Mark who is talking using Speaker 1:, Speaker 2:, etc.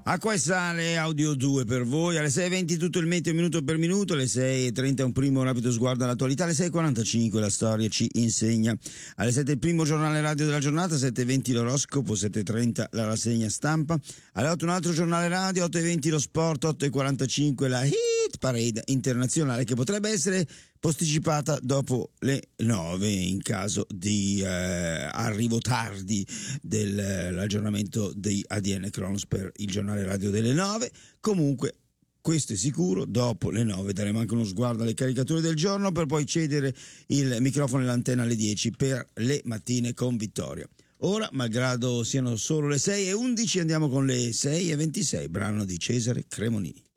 Speaker 1: Acqua e sale, audio 2 per voi, alle 6.20 tutto il meteo minuto per minuto, alle 6.30 un primo rapido sguardo all'attualità, alle 6.45 la storia ci insegna, alle 7 il primo giornale radio della giornata, 7.20 l'oroscopo, 7.30 la rassegna stampa, alle 8 un altro giornale radio, 8.20 lo sport, 8.45 la hit parade internazionale che potrebbe essere posticipata dopo le 9 in caso di arrivo tardi dell'aggiornamento di ADN Cronos per il giornale radio delle 9. Comunque questo è sicuro, dopo le 9 daremo anche uno sguardo alle caricature del giorno per poi cedere il microfono e l'antenna alle 10 per le mattine con Vittorio. Ora, malgrado siano solo le 6.11, andiamo con le 6.26, brano di Cesare Cremonini.